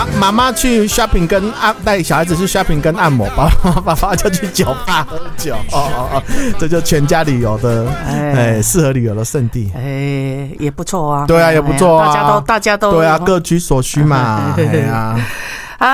妈妈去 shopping 跟带小孩子去 shopping 跟按摩，爸爸就去酒吧喝酒。这就全家旅游的，适合旅游的圣地。 也不错啊。 对啊，也不错啊。 大家都对啊，各取所需嘛。对啊。